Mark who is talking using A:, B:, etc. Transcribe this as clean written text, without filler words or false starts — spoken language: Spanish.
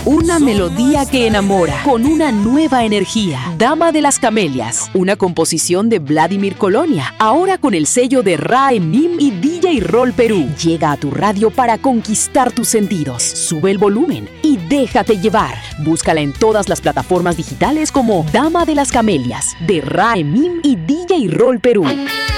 A: Una melodía que enamora, con una nueva energía. Dama de las Camelias, una composición de Vladimir Colonia, ahora con el sello de Raemim y DJ Roll Perú. Llega a tu radio para conquistar tus sentidos. Sube el volumen y déjate llevar. Búscala en todas las plataformas digitales como Dama de las Camelias, de Raemim y DJ Roll Perú.